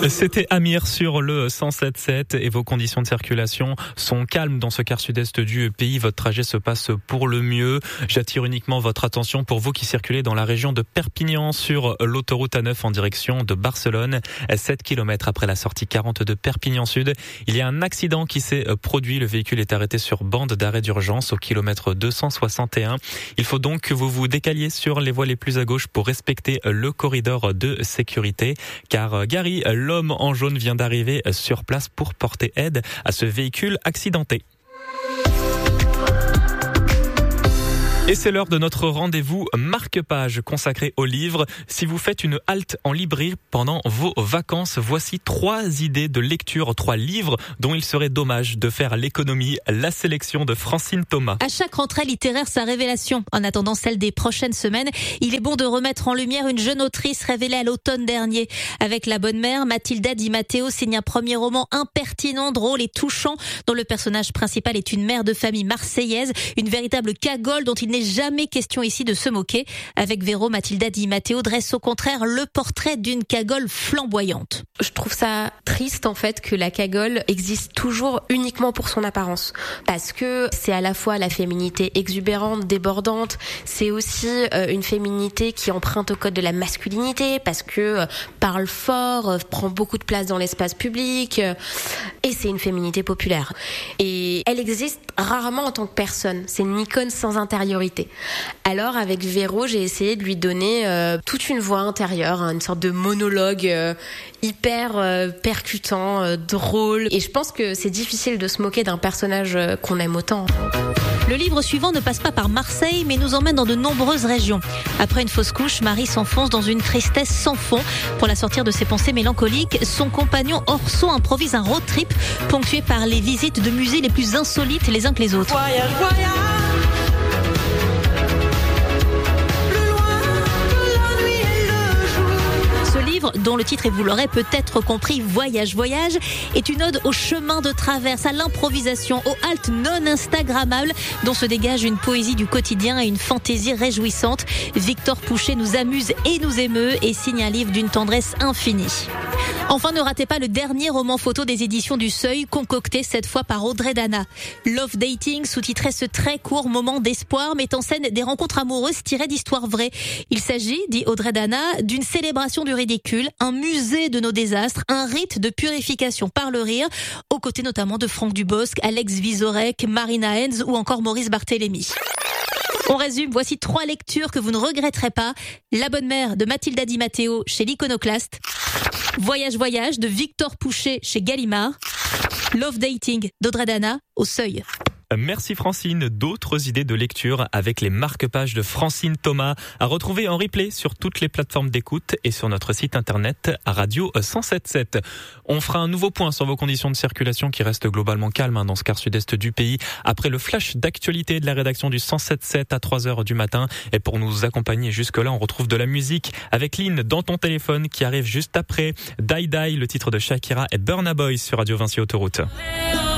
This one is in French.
C'était Amir sur le 107.7 et vos conditions de circulation sont calmes dans ce quart sud-est du pays. Votre trajet se passe pour le mieux. J'attire uniquement votre attention pour vous qui circulez dans la région de Perpignan sur l'autoroute A9 en direction de Barcelone. 7 km après la sortie 40 de Perpignan Sud, il y a un accident qui s'est produit. Le véhicule est arrêté sur bande d'arrêt d'urgence au kilomètre 261. Il faut donc que vous vous décaliez sur les voies les plus à gauche pour respecter le corridor de sécurité, car Gary, l'homme en jaune, vient d'arriver sur place pour porter aide à ce véhicule accidenté. Et c'est l'heure de notre rendez-vous marque-page consacré aux livres. Si vous faites une halte en librairie pendant vos vacances, voici 3 idées de lecture, 3 livres dont il serait dommage de faire l'économie. La sélection de Francine Thomas. À chaque rentrée littéraire, sa révélation. En attendant celle des prochaines semaines, il est bon de remettre en lumière une jeune autrice révélée à l'automne dernier. Avec La Bonne Mère, Mathilda Di Matteo signe un premier roman impertinent, drôle et touchant, dont le personnage principal est une mère de famille marseillaise, une véritable cagole dont il n'est jamais question ici de se moquer. Avec Véro, Mathilda Di Matteo dresse au contraire le portrait d'une cagole flamboyante. Je trouve ça triste en fait que la cagole existe toujours uniquement pour son apparence, parce que c'est à la fois la féminité exubérante, débordante, c'est aussi une féminité qui emprunte au code de la masculinité, parce que parle fort, prend beaucoup de place dans l'espace public, et c'est une féminité populaire. Et elle existe rarement en tant que personne, c'est une icône sans intériorité. Alors avec Véro, j'ai essayé de lui donner toute une voix intérieure, une sorte de monologue hyper percutant, drôle. Et je pense que c'est difficile de se moquer d'un personnage qu'on aime autant. Le livre suivant ne passe pas par Marseille, mais nous emmène dans de nombreuses régions. Après une fausse couche, Marie s'enfonce dans une tristesse sans fond. Pour la sortir de ses pensées mélancoliques, son compagnon Orso improvise un road trip ponctué par les visites de musées les plus insolites les uns que les autres. Voyage, voyage. Dont le titre, et vous l'aurez peut-être compris, Voyage, voyage, est une ode au chemin de traverse, à l'improvisation, aux haltes non instagrammables, dont se dégage une poésie du quotidien et une fantaisie réjouissante. Victor Pouchet nous amuse et nous émeut et signe un livre d'une tendresse infinie. Enfin, ne ratez pas le dernier roman photo des éditions du Seuil, concocté cette fois par Audrey Dana. Love Dating, sous-titré ce très court moment d'espoir, met en scène des rencontres amoureuses tirées d'histoires vraies. Il s'agit, dit Audrey Dana, d'une célébration du ridicule, un musée de nos désastres, un rite de purification par le rire, aux côtés notamment de Franck Dubosc, Alex Vizorek, Marina Hens ou encore Maurice Barthélémy. On résume, voici 3 lectures que vous ne regretterez pas. La Bonne Mère de Mathilda Di Matteo chez l'Iconoclaste. Voyage, voyage de Victor Pouchet chez Gallimard. Love Dating d'Audrey Dana au Seuil. Merci Francine. D'autres idées de lecture avec les marque-pages de Francine Thomas à retrouver en replay sur toutes les plateformes d'écoute et sur notre site internet Radio 107.7. On fera un nouveau point sur vos conditions de circulation qui restent globalement calmes dans ce quart sud-est du pays après le flash d'actualité de la rédaction du 107.7 à 3h du matin. Et pour nous accompagner jusque-là, on retrouve de la musique avec Lynn dans ton téléphone qui arrive juste après. Die Die, le titre de Shakira, et Burna Boy sur Radio Vinci Autoroute.